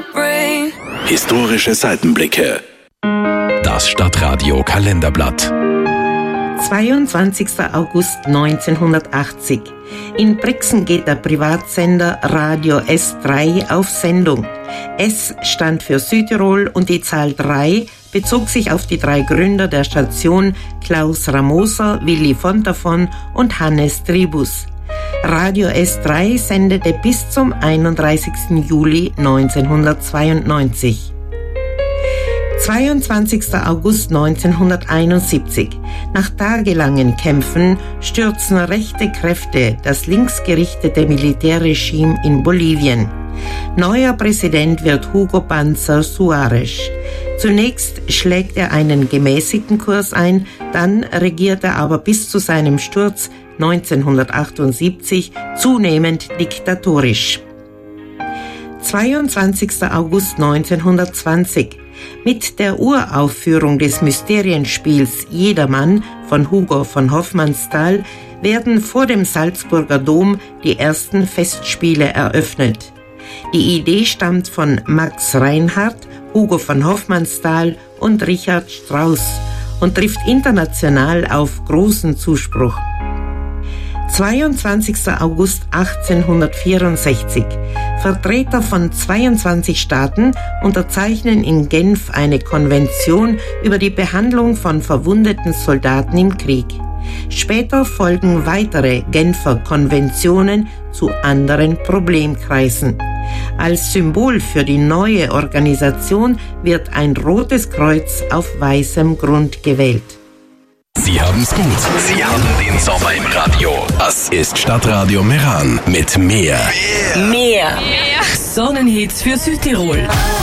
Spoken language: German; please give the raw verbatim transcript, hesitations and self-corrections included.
brain. Historische Seitenblicke. Das Stadtradio Kalenderblatt. zweiundzwanzigster August neunzehnhundertachtzig. In Brixen geht der Privatsender Radio S drei auf Sendung. S stand für Südtirol und die Zahl drei bezog sich auf die drei Gründer der Station, Klaus Ramoser, Willy Fontafon und Hannes Tribus. Radio S drei sendete bis zum einunddreißigsten Juli neunzehnhundertzweiundneunzig. zweiundzwanzigster August neunzehnhunderteinundsiebzig. Nach tagelangen Kämpfen stürzen rechte Kräfte das linksgerichtete Militärregime in Bolivien. Neuer Präsident wird Hugo Banzer Suárez. Zunächst schlägt er einen gemäßigten Kurs ein, dann regiert er aber bis zu seinem Sturz neunzehnhundertachtundsiebzig zunehmend diktatorisch. zweiundzwanzigster August neunzehnhundertzwanzig. Mit der Uraufführung des Mysterienspiels Jedermann von Hugo von Hofmannsthal werden vor dem Salzburger Dom die ersten Festspiele eröffnet. Die Idee stammt von Max Reinhardt, Hugo von Hofmannsthal und Richard Strauss und trifft international auf großen Zuspruch. zweiundzwanzigster August achtzehnhundertvierundsechzig. Vertreter von zweiundzwanzig Staaten unterzeichnen in Genf eine Konvention über die Behandlung von verwundeten Soldaten im Krieg. Später folgen weitere Genfer Konventionen zu anderen Problemkreisen. Als Symbol für die neue Organisation wird ein rotes Kreuz auf weißem Grund gewählt. Sie haben's gut. Sie haben den Sommer im Radio. Das ist Stadtradio Meran mit mehr. Mehr. Sonnenhits für Südtirol.